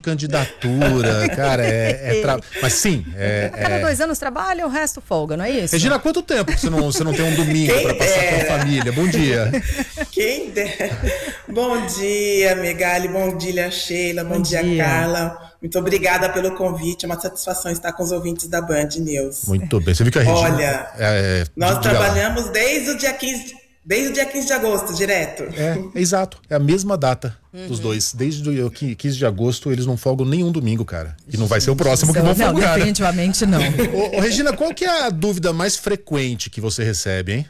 candidatura, cara, mas sim. A cada 2 anos trabalha, o resto folga, não é isso? Regina, há quanto tempo que você não tem um domingo para passar com a família? Bom dia. Quem dera. Bom dia, Megali, bom dia, Sheila, bom dia, Carla. Muito obrigada pelo convite, é uma satisfação estar com os ouvintes da Band News. Muito bem, você viu que a Regina... Olha, nós trabalhamos desde o dia 15 de agosto, direto. Exato, é a mesma data dos dois. Desde o 15 de agosto eles não folgam nenhum domingo, cara. E não vai ser o próximo que vão folgar. Não, definitivamente não. Ô, Regina, qual que é a dúvida mais frequente que você recebe, hein?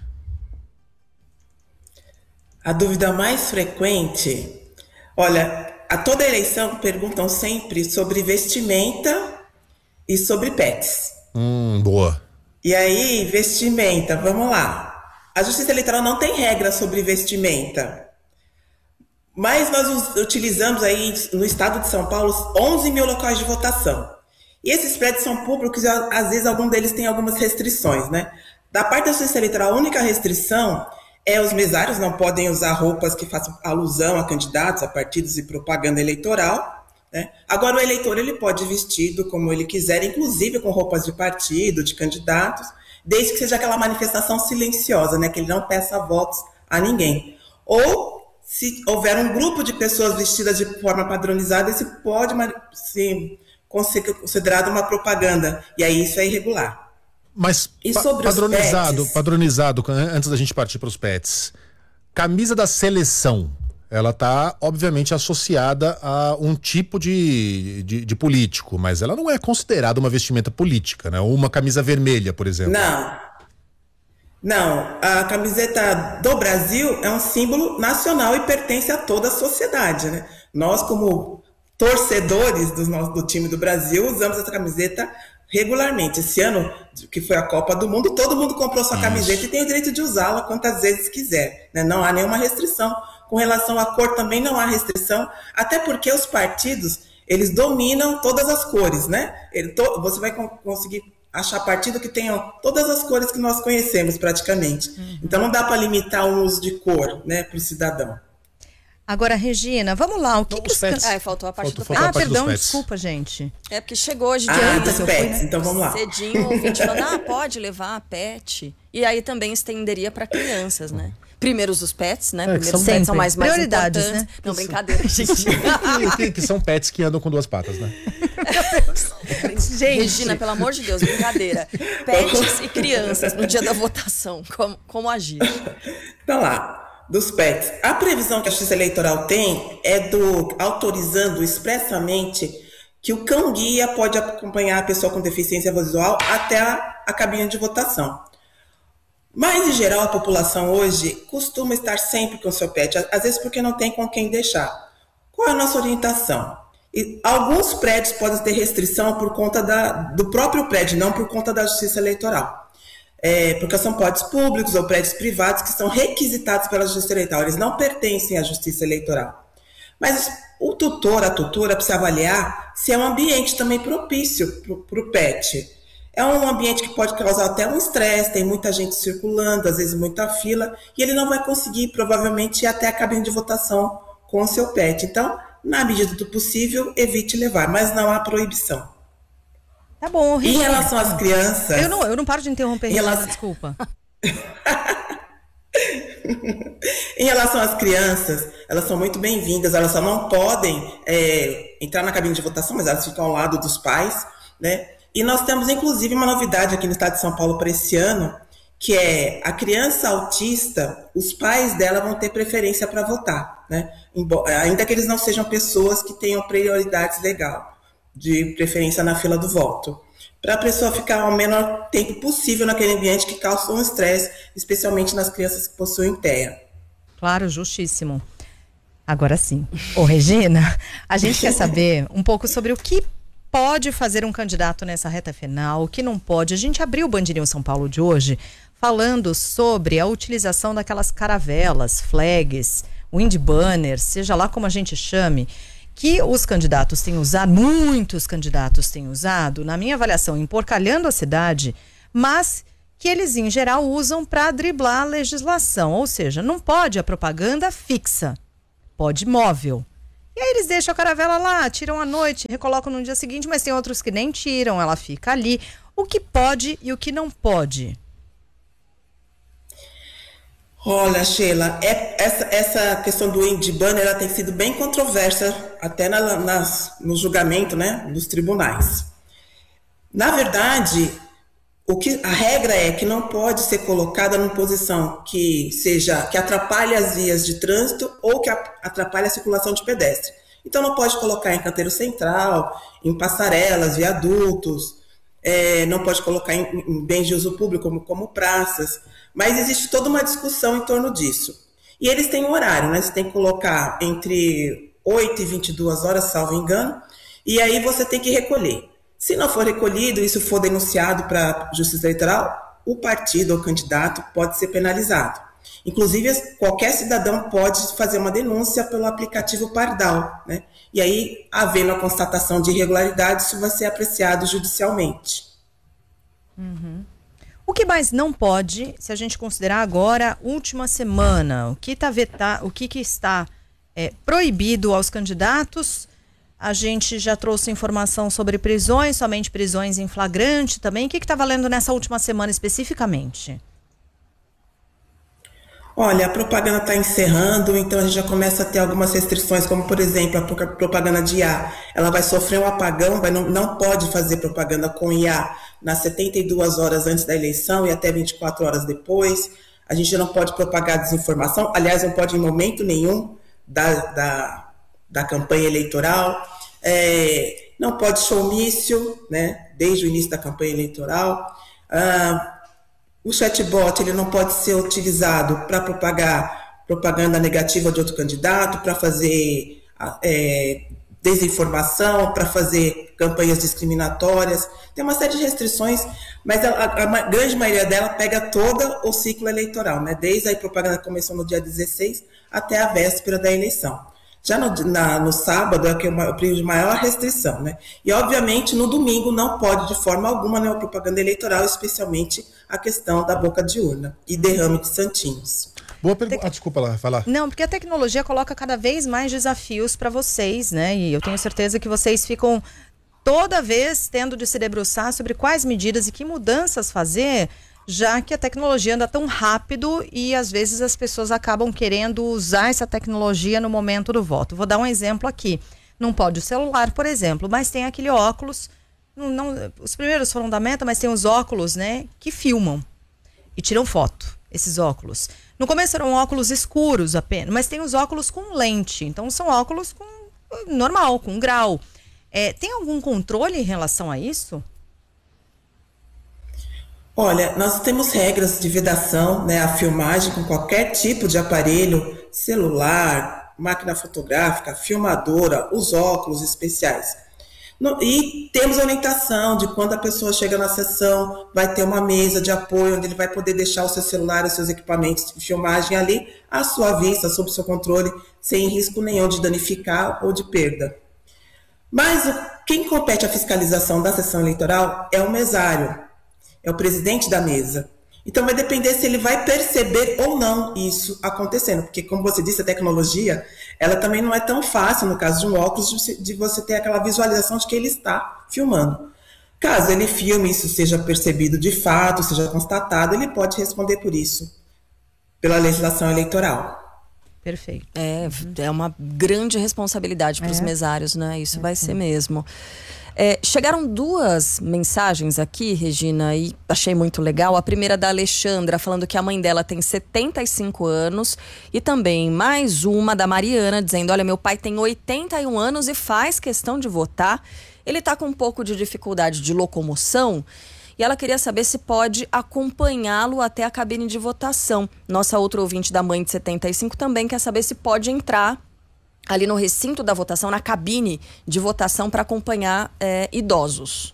A dúvida mais frequente... Olha, a toda eleição perguntam sempre sobre vestimenta e sobre pets. Boa. E aí, vestimenta, vamos lá. A Justiça Eleitoral não tem regra sobre vestimenta, mas nós utilizamos aí no estado de São Paulo 11 mil locais de votação. E esses prédios são públicos e às vezes algum deles tem algumas restrições, né? Da parte da Justiça Eleitoral, a única restrição é os mesários não podem usar roupas que façam alusão a candidatos, a partidos e propaganda eleitoral, né? Agora o eleitor ele pode ir vestido como ele quiser, inclusive com roupas de partido, de candidatos, desde que seja aquela manifestação silenciosa, né? Que ele não peça votos a ninguém. Ou, se houver um grupo de pessoas vestidas de forma padronizada, isso pode ser considerado uma propaganda. E aí isso é irregular. Mas padronizado, antes da gente partir para os pets, camisa da seleção, ela está obviamente associada a um tipo de político, mas ela não é considerada uma vestimenta política, né? Ou uma camisa vermelha, por exemplo. Não, a camiseta do Brasil é um símbolo nacional e pertence a toda a sociedade, né? Nós, como torcedores do time do Brasil, usamos essa camiseta regularmente. Esse ano, que foi a Copa do Mundo, todo mundo comprou sua camiseta e tem o direito de usá-la quantas vezes quiser, né? Não há nenhuma restrição. Com relação à cor também não há restrição, até porque os partidos, eles dominam todas as cores, né? Você vai conseguir achar partido que tenha todas as cores que nós conhecemos praticamente. Então não dá para limitar o uso de cor, né, para o cidadão. Agora, Regina, vamos lá. Faltou a parte do pet. Perdão, desculpa, gente. É porque chegou hoje dos pets, então vamos lá. Cedinho, o ouvinte falando, pode levar a pet. E aí também estenderia para crianças, né? Primeiro os pets, né? Primeiro os pets são mais prioridades, importantes. Né? Não, brincadeira, gente. que são pets que andam com 2 patas, né? Gente. Regina, pelo amor de Deus, brincadeira. Pets e crianças no dia da votação, como agir? Então lá. Dos pets. A previsão que a Justiça Eleitoral tem é autorizando expressamente que o cão-guia pode acompanhar a pessoa com deficiência visual até a cabine de votação. Mas, em geral, a população hoje costuma estar sempre com o seu pet, às vezes porque não tem com quem deixar. Qual é a nossa orientação? E alguns prédios podem ter restrição por conta do próprio prédio, não por conta da Justiça Eleitoral. Porque são prédios públicos ou prédios privados que são requisitados pela Justiça Eleitoral, eles não pertencem à Justiça Eleitoral. Mas o tutor, a tutora, precisa avaliar se é um ambiente também propício para o pet. É um ambiente que pode causar até um estresse, tem muita gente circulando, às vezes muita fila, e ele não vai conseguir, provavelmente, ir até a cabine de votação com o seu pet. Então, na medida do possível, evite levar, mas não há proibição. Tá bom, Regina. Em relação às crianças... Eu não paro de interromper, desculpa. Em relação às crianças, elas são muito bem-vindas, elas só não podem entrar na cabine de votação, mas elas ficam ao lado dos pais, né? E nós temos, inclusive, uma novidade aqui no estado de São Paulo para esse ano, que é a criança autista, os pais dela vão ter preferência para votar, né? Ainda que eles não sejam pessoas que tenham prioridades legal, de preferência na fila do voto, para a pessoa ficar ao menor tempo possível naquele ambiente que causa um estresse, especialmente nas crianças que possuem TEA. Claro, justíssimo. Agora sim. Ô, Regina, a gente quer saber um pouco sobre o que pode fazer um candidato nessa reta final, o que não pode. A gente abriu o Band News São Paulo de hoje falando sobre a utilização daquelas caravelas, flags, wind banners, seja lá como a gente chame, que os candidatos têm usado, muitos candidatos têm usado, na minha avaliação, emporcalhando a cidade, mas que eles, em geral, usam para driblar a legislação. Ou seja, não pode a propaganda fixa, pode móvel. E aí eles deixam a caravela lá, tiram à noite, recolocam no dia seguinte, mas tem outros que nem tiram, ela fica ali. O que pode e o que não pode? Olha, Sheila, essa questão do end banner, ela tem sido bem controversa até no julgamento, né, dos tribunais. Na verdade, a regra é que não pode ser colocada numa posição que atrapalhe as vias de trânsito ou que atrapalhe a circulação de pedestre. Então não pode colocar em canteiro central, em passarelas, viadutos, não pode colocar em bens de uso público como praças, mas existe toda uma discussão em torno disso. E eles têm um horário, né? Você tem que colocar entre 8 e 22 horas, salvo engano, e aí você tem que recolher. Se não for recolhido, isso for denunciado para a Justiça Eleitoral, o partido ou candidato pode ser penalizado. Inclusive, qualquer cidadão pode fazer uma denúncia pelo aplicativo Pardal, né? E aí, havendo a constatação de irregularidade, isso vai ser apreciado judicialmente. Uhum. O que mais não pode, se a gente considerar agora última semana, o que está proibido aos candidatos? A gente já trouxe informação sobre prisões, somente prisões em flagrante também. O que está valendo nessa última semana especificamente? Olha, a propaganda está encerrando, então a gente já começa a ter algumas restrições, como por exemplo, a propaganda de IA. Ela vai sofrer um apagão, não pode fazer propaganda com IA nas 72 horas antes da eleição e até 24 horas depois. A gente não pode propagar desinformação, aliás, não pode em momento nenhum da campanha eleitoral. Não pode showmício, né, desde o início da campanha eleitoral. O chatbot ele não pode ser utilizado para propagar propaganda negativa de outro candidato, para fazer desinformação, para fazer campanhas discriminatórias. Tem uma série de restrições, mas a grande maioria dela pega todo o ciclo eleitoral, né? Desde a propaganda que começou no dia 16 até a véspera da eleição. Já no sábado é que é o período de maior restrição, né? E, obviamente, no domingo não pode, de forma alguma, né, a propaganda eleitoral, especialmente a questão da boca de urna e derrame de santinhos. Boa pergunta. Desculpa lá, falar. Não, porque a tecnologia coloca cada vez mais desafios para vocês, né? E eu tenho certeza que vocês ficam toda vez tendo de se debruçar sobre quais medidas e que mudanças fazer, já que a tecnologia anda tão rápido e às vezes as pessoas acabam querendo usar essa tecnologia no momento do voto. Vou dar um exemplo aqui. Não pode o celular, por exemplo, mas tem aquele óculos, os primeiros foram da Meta, mas tem os óculos, né, que filmam e tiram foto, esses óculos. No começo eram óculos escuros apenas, mas tem os óculos com lente, então são óculos normal, com grau. Tem algum controle em relação a isso? Olha, nós temos regras de vedação, né, a filmagem com qualquer tipo de aparelho, celular, máquina fotográfica, filmadora, os óculos especiais. E temos orientação de quando a pessoa chega na sessão, vai ter uma mesa de apoio onde ele vai poder deixar o seu celular, os seus equipamentos de filmagem ali, à sua vista, sob seu controle, sem risco nenhum de danificar ou de perda. Mas quem compete à fiscalização da sessão eleitoral é o mesário. É o presidente da mesa. Então vai depender se ele vai perceber ou não isso acontecendo, porque como você disse, a tecnologia, ela também não é tão fácil, no caso de um óculos, de você ter aquela visualização de que ele está filmando. Caso ele filme, isso seja percebido de fato, seja constatado, ele pode responder por isso, pela legislação eleitoral. Perfeito. É uma grande responsabilidade para os mesários, né? Isso vai ser mesmo. Chegaram duas mensagens aqui, Regina, e achei muito legal. A primeira da Alexandra, falando que a mãe dela tem 75 anos. E também mais uma da Mariana, dizendo: olha, meu pai tem 81 anos e faz questão de votar. Ele está com um pouco de dificuldade de locomoção e ela queria saber se pode acompanhá-lo até a cabine de votação. Nossa outra ouvinte da mãe de 75 também quer saber se pode entrar ali no recinto da votação, na cabine de votação, para acompanhar idosos.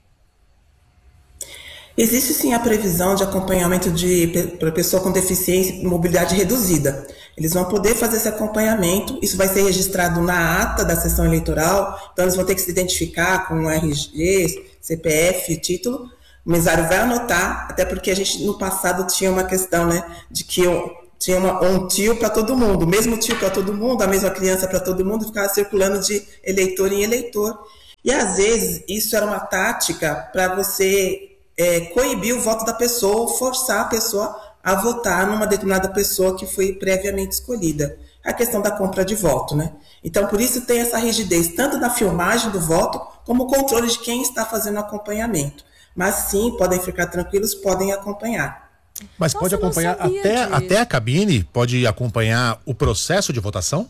Existe sim a previsão de acompanhamento para pessoa com deficiência e mobilidade reduzida. Eles vão poder fazer esse acompanhamento, isso vai ser registrado na ata da sessão eleitoral, então eles vão ter que se identificar com o RG, CPF, título. O mesário vai anotar, até porque a gente no passado tinha uma questão, né, de que tinha um tio para todo mundo, o mesmo tio para todo mundo, a mesma criança para todo mundo, ficava circulando de eleitor em eleitor. E às vezes isso era uma tática para você coibir o voto da pessoa, ou forçar a pessoa a votar numa determinada pessoa que foi previamente escolhida. A questão da compra de voto, né? Então, por isso tem essa rigidez, tanto na filmagem do voto, como o controle de quem está fazendo o acompanhamento. Mas sim, podem ficar tranquilos, podem acompanhar. Mas pode acompanhar até a cabine? Pode acompanhar o processo de votação?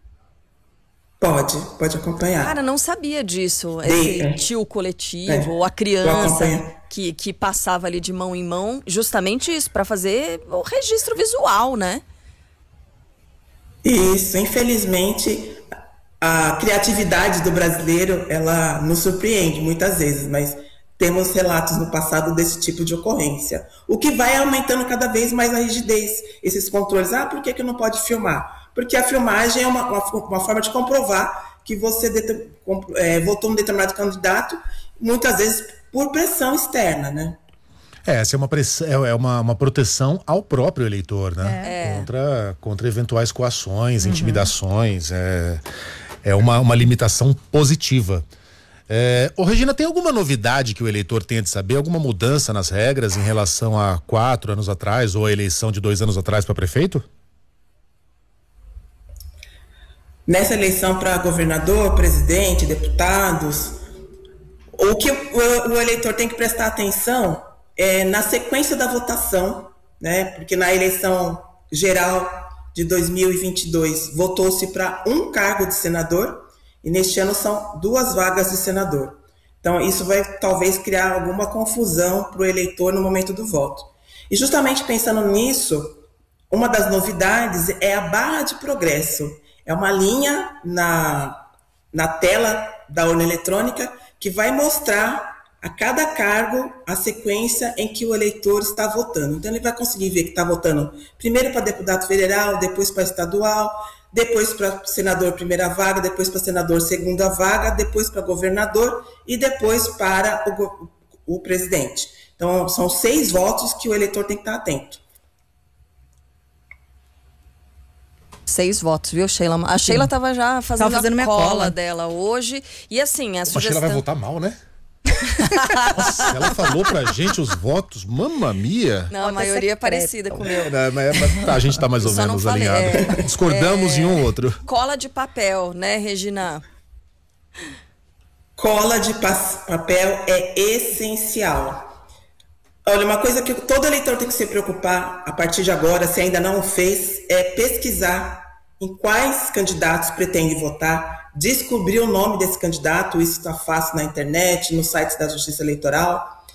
Pode acompanhar. Cara, não sabia disso. Esse tio coletivo, ou a criança que passava ali de mão em mão, justamente isso, para fazer o registro visual, né? Isso, infelizmente, a criatividade do brasileiro, ela nos surpreende muitas vezes, mas temos relatos no passado desse tipo de ocorrência. O que vai aumentando cada vez mais a rigidez, esses controles. Por que não pode filmar? Porque a filmagem é uma forma de comprovar que você votou num determinado candidato, muitas vezes por pressão externa, né? Essa é uma proteção ao próprio eleitor, né? Contra eventuais coações, intimidações. É uma limitação positiva. Regina, tem alguma novidade que o eleitor tenha de saber? Alguma mudança nas regras em relação a 4 anos atrás ou a eleição de 2 anos atrás para prefeito? Nessa eleição para governador, presidente, deputados, o que o eleitor tem que prestar atenção na sequência da votação, né? Porque na eleição geral de 2022 votou-se para um cargo de senador e neste ano são 2 vagas de senador. Então isso vai talvez criar alguma confusão para o eleitor no momento do voto. E justamente pensando nisso, uma das novidades é a barra de progresso. É uma linha na tela da urna eletrônica que vai mostrar a cada cargo a sequência em que o eleitor está votando. Então ele vai conseguir ver que está votando primeiro para deputado federal, depois para estadual, depois para senador primeira vaga, depois para senador segunda vaga, depois para governador e depois para o presidente. Então são 6 votos que o eleitor tem que estar atento. 6 votos, viu, Sheila? A Sheila estava já fazendo a cola dela hoje. E assim, a sugestão... A Sheila vai votar mal, né? Nossa, ela falou pra gente os votos, mamma mia. Não, a maioria é parecida com o meu. A gente tá mais ou menos alinhado. Discordamos em um outro. Cola de papel, né, Regina? Cola de papel é essencial. Olha, uma coisa que todo eleitor tem que se preocupar a partir de agora, se ainda não o fez, é pesquisar em quais candidatos pretende votar, descobrir o nome desse candidato, isso está fácil na internet, no site da Justiça Eleitoral,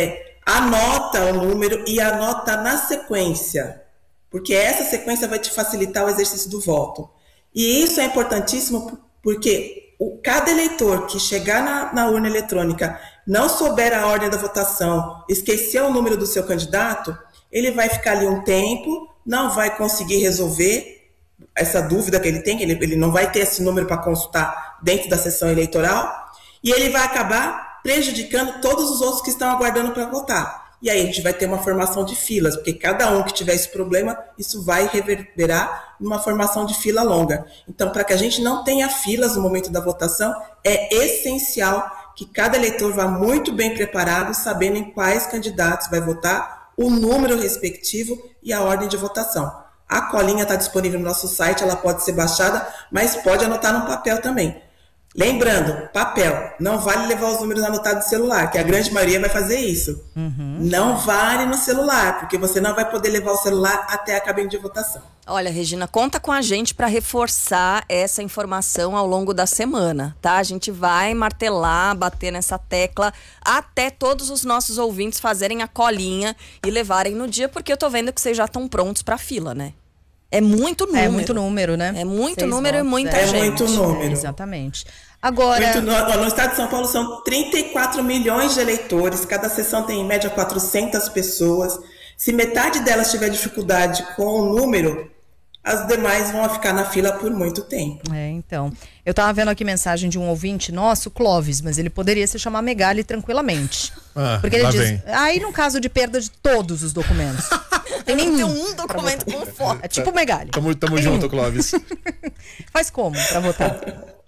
anota o número e anota na sequência, porque essa sequência vai te facilitar o exercício do voto. E isso é importantíssimo porque cada eleitor que chegar na urna eletrônica não souber a ordem da votação, esquecer o número do seu candidato, ele vai ficar ali um tempo, não vai conseguir resolver essa dúvida que ele tem, ele não vai ter esse número para consultar dentro da sessão eleitoral, e ele vai acabar prejudicando todos os outros que estão aguardando para votar. E aí a gente vai ter uma formação de filas, porque cada um que tiver esse problema, isso vai reverberar numa formação de fila longa. Então, para que a gente não tenha filas no momento da votação, é essencial que cada eleitor vá muito bem preparado, sabendo em quais candidatos vai votar, o número respectivo e a ordem de votação. A colinha está disponível no nosso site, ela pode ser baixada, mas pode anotar no papel também. Lembrando, papel, não vale levar os números anotados no celular, que a grande maioria vai fazer isso. Não vale no celular, porque você não vai poder levar o celular até a cabine de votação. Olha, Regina, conta com a gente para reforçar essa informação ao longo da semana, tá? A gente vai martelar, bater nessa tecla até todos os nossos ouvintes fazerem a colinha e levarem no dia, porque eu tô vendo que vocês já estão prontos para fila, né? É muito número. É muito número, né? É muito número e muita gente. É muito número. Exatamente. Agora... No estado de São Paulo são 34 milhões de eleitores, cada sessão tem em média 400 pessoas. Se metade delas tiver dificuldade com o número, as demais vão ficar na fila por muito tempo. Então. Eu tava vendo aqui mensagem de um ouvinte nosso, Clóvis, mas ele poderia se chamar Megali tranquilamente. Porque ele diz, aí no caso de perda de todos os documentos. tem Eu não nenhum. tenho um documento com foto. É tipo o Megali. Tamo junto, Clóvis. Faz como pra votar?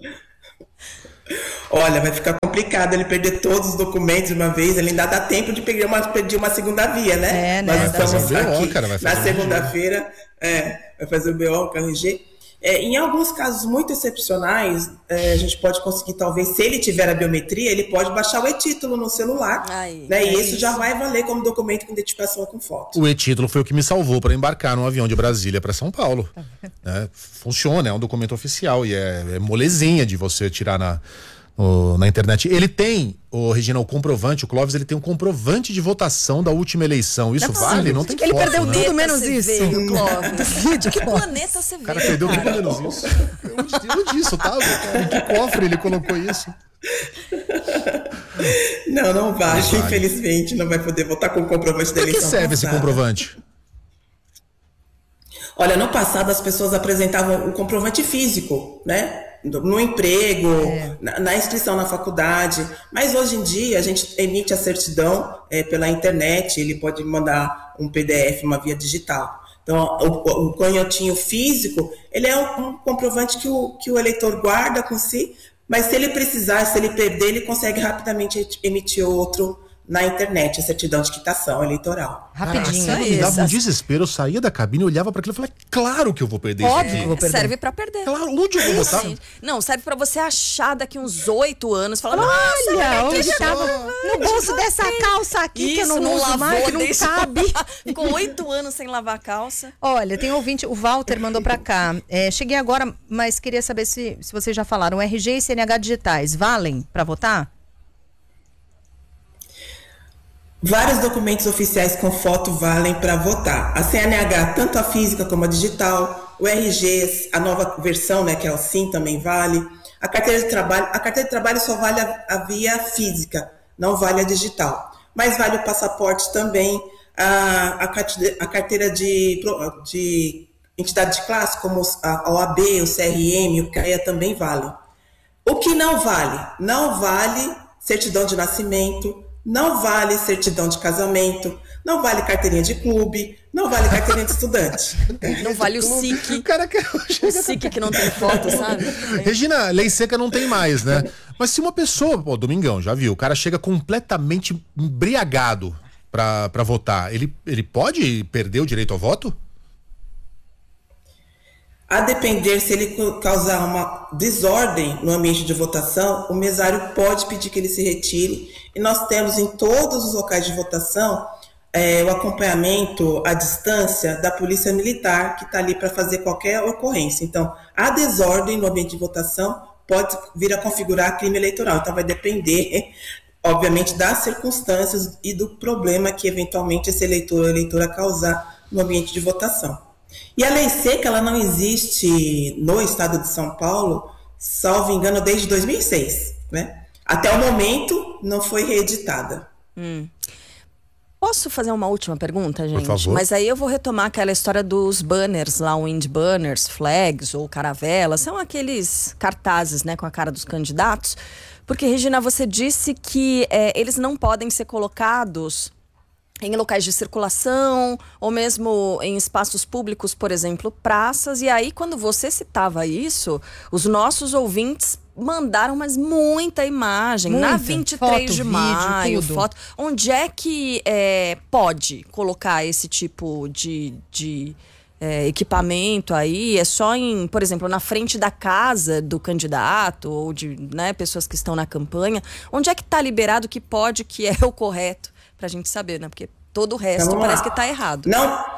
Olha, vai ficar complicado ele perder todos os documentos de uma vez. Ele ainda dá tempo de pedir uma segunda via, né? É, né? Nós Vai fazer estamos o BO, aqui cara, vai fazer na o segunda-feira. Vai fazer o BO com a RG. Em alguns casos muito excepcionais, a gente pode conseguir, talvez, se ele tiver a biometria, ele pode baixar o e-título no celular. Né? E isso já vai valer como documento com identificação com foto. O e-título foi o que me salvou para embarcar num avião de Brasília para São Paulo. Né? Funciona, é um documento oficial e é molezinha de você tirar na internet. Ele tem, Regina, o comprovante, o Clóvis, ele tem um comprovante de votação da última eleição. Isso vale? Não tem Ele foto, perdeu né? tudo menos isso. Clóvis. De que planeta você O cara veio? perdeu tudo menos isso. Onde isso tava? Em que cofre ele colocou isso? Não vale. Infelizmente, não vai poder votar com o comprovante da Para que eleição serve esse passada. comprovante? Olha, no passado as pessoas apresentavam o comprovante físico, né? No emprego, na inscrição na faculdade, mas hoje em dia a gente emite a certidão pela internet, ele pode mandar um PDF, uma via digital. Então, o canhotinho físico, ele é um comprovante que o eleitor guarda com si, mas se ele precisar, se ele perder, ele consegue rapidamente emitir outro na internet, a certidão de quitação eleitoral. Rapidinho. Cara, me dava um desespero, eu saía da cabine, olhava para aquilo e falei, claro que eu vou perder isso Óbvio aqui. que eu vou perder. Serve pra perder. Claro, onde eu vou botar? Não, serve pra você achar daqui uns 8 anos, falar, Olha, nossa, onde tava no bolso dessa calça aqui que eu não uso mais, que não deixa eu cabe. lavar. Ficou 8 anos sem lavar a calça. Olha, tem um ouvinte, o Walter mandou pra cá. Cheguei agora, mas queria saber se vocês já falaram. RG e CNH digitais valem pra votar? Vários documentos oficiais com foto valem para votar. A CNH, tanto a física como a digital, o RG, a nova versão, né, que é o SIM, também vale. A carteira de trabalho só vale a via física, não vale a digital. Mas vale o passaporte também, a carteira de entidade de classe, como a OAB, o CRM, o CREA também vale. O que não vale? Não vale certidão de nascimento, não vale certidão de casamento, não vale carteirinha de clube, não vale carteirinha de estudante. Não vale o SIC. O cara quer... O SIC que não tem foto, sabe? Regina, lei seca não tem mais, né? Mas se uma pessoa, Domingão, já viu, o cara chega completamente embriagado pra votar, ele pode perder o direito ao voto? A depender, se ele causar uma desordem no ambiente de votação, o mesário pode pedir que ele se retire. E nós temos em todos os locais de votação o acompanhamento à distância da Polícia Militar, que está ali para fazer qualquer ocorrência. Então, a desordem no ambiente de votação pode vir a configurar crime eleitoral. Então, vai depender, obviamente, das circunstâncias e do problema que, eventualmente, esse eleitor ou eleitora causar no ambiente de votação. E a lei seca, ela não existe no estado de São Paulo, salvo engano, desde 2006, né? Até o momento, não foi reeditada. Posso fazer uma última pergunta, gente? Por favor. Mas aí eu vou retomar aquela história dos banners lá, wind banners, flags ou caravelas. São aqueles cartazes, né, com a cara dos candidatos. Porque, Regina, você disse que eles não podem ser colocados em locais de circulação ou mesmo em espaços públicos, por exemplo, praças. E aí, quando você citava isso, os nossos ouvintes mandaram mas muita imagem. Na 23 foto, de vídeo, maio, tudo. foto. Onde é que pode colocar esse tipo de equipamento aí? É só por exemplo, na frente da casa do candidato ou de pessoas que estão na campanha? Onde é que está liberado que pode, que é o correto? Pra gente saber, né? Porque todo o resto parece que tá errado.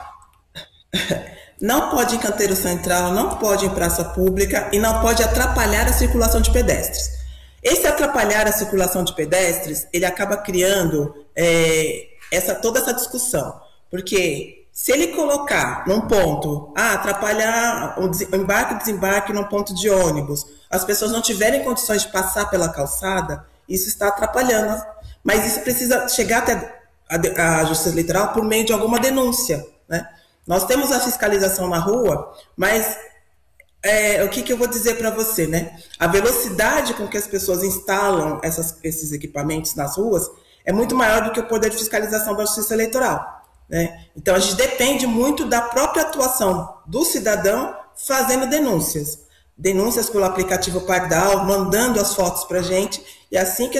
Não pode em canteiro central, não pode em praça pública e não pode atrapalhar a circulação de pedestres. Esse atrapalhar a circulação de pedestres, ele acaba criando toda essa discussão. Porque se ele colocar num ponto, atrapalhar o embarque e desembarque num ponto de ônibus, as pessoas não tiverem condições de passar pela calçada, isso está atrapalhando. Mas isso precisa chegar até a Justiça Eleitoral por meio de alguma denúncia, né? Nós temos a fiscalização na rua, mas o que eu vou dizer para você, né? A velocidade com que as pessoas instalam esses equipamentos nas ruas é muito maior do que o poder de fiscalização da Justiça Eleitoral, né? Então, a gente depende muito da própria atuação do cidadão fazendo denúncias pelo aplicativo Pardal, mandando as fotos para a gente, e assim que